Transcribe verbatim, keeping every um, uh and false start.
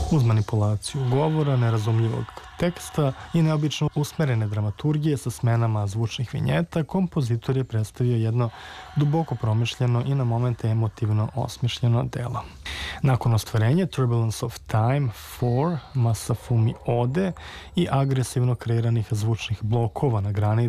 Uz manipulaciju govora, nerazumljivog teksta i neobično usmerene dramaturgije sa smenama zvučnih vinjeta, kompozitor je predstavio jedno duboko promišljeno i na momente emotivno osmišljeno delo. Nakon ostvarenja Turbulence of Time četiri Masafumi Ode i agresivno kreiranih zvučnih blokova na granici